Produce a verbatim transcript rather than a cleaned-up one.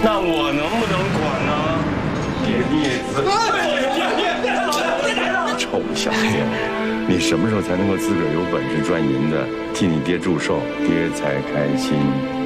那我能不能管呢？野逆子！臭小子，你什么时候才能够自个儿有本事赚银子，替你爹祝寿，爹才开心。